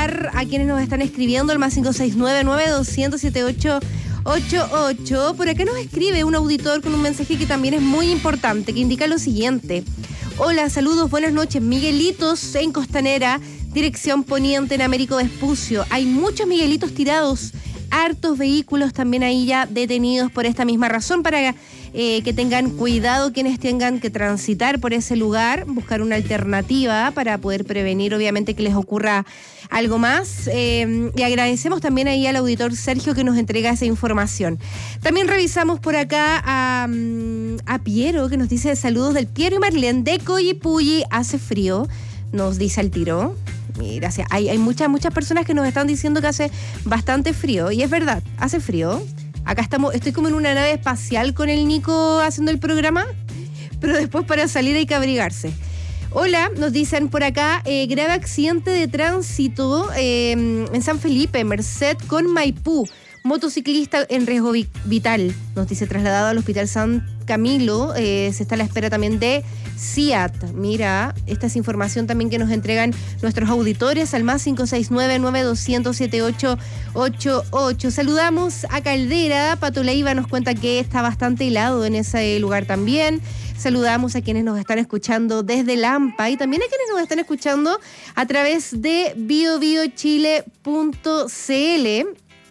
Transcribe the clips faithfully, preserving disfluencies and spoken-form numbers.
saludar a quienes nos están escribiendo al más cinco seis nueve, nueve dos cero cero, siete ocho ocho ocho. Por acá nos escribe un auditor con un mensaje que también es muy importante, que indica lo siguiente. Hola, saludos, buenas noches. Miguelitos en Costanera, dirección poniente en Américo Vespucio. Hay muchos Miguelitos tirados, hartos vehículos también ahí ya detenidos por esta misma razón, para eh, que tengan cuidado quienes tengan que transitar por ese lugar, buscar una alternativa para poder prevenir obviamente que les ocurra algo más. Eh, y agradecemos también ahí al auditor Sergio que nos entrega esa información. También revisamos por acá a, a Piero, que nos dice saludos del Piero y Marlene de Coyipulli. Hace frío, nos dice al tiro. Gracias. Hay, hay muchas, muchas personas que nos están diciendo que hace bastante frío. Y es verdad, hace frío. Acá estamos, estoy como en una nave espacial con el Nico haciendo el programa, pero después para salir hay que abrigarse. Hola, nos dicen por acá, eh, grave accidente de tránsito eh, en San Felipe, Merced con Maipú. Motociclista en riesgo vi- vital, nos dice, trasladado al Hospital San Camilo. Eh, se está a la espera también de C I A T. Mira, esta es información también que nos entregan nuestros auditores al más cinco seis nueve, nueve dos cero cero, siete ocho ocho ocho. Saludamos a Caldera. Pato Leiva nos cuenta que está bastante helado en ese lugar también. Saludamos a quienes nos están escuchando desde Lampa y también a quienes nos están escuchando a través de bio bio chile punto c l,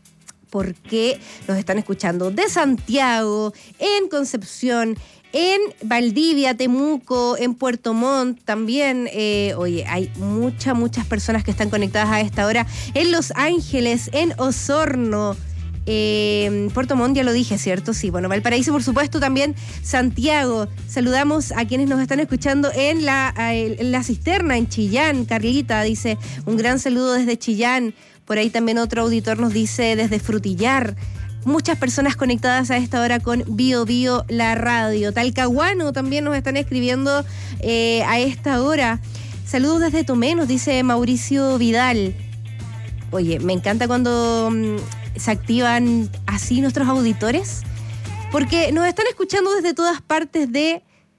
porque nos están escuchando de Santiago, en Concepción, en Valdivia, Temuco, en Puerto Montt también. Eh, oye, hay muchas, muchas personas que están conectadas a esta hora. En Los Ángeles, en Osorno, eh, Puerto Montt, ya lo dije, ¿cierto? Sí, bueno, Valparaíso, por supuesto, también Santiago. Saludamos a quienes nos están escuchando en la, en la Cisterna, en Chillán. Carlita dice, un gran saludo desde Chillán. Por ahí también otro auditor nos dice desde Frutillar. Muchas personas conectadas a esta hora con Bio Bio, la radio. Talcahuano también nos están escribiendo eh, a esta hora. Saludos desde Tomé, nos dice Mauricio Vidal. Oye, me encanta cuando um, se activan así nuestros auditores, porque nos están escuchando desde todas partes de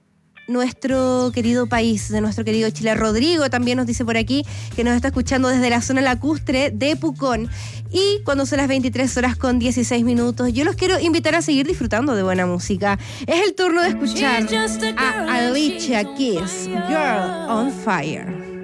nuestro querido país, de nuestro querido Chile. Rodrigo también nos dice por aquí que nos está escuchando desde la zona lacustre de Pucón. Y cuando son las veintitrés horas con dieciséis minutos, yo los quiero invitar a seguir disfrutando de buena música. Es el turno de escuchar a Alicia Keys, Girl on Fire.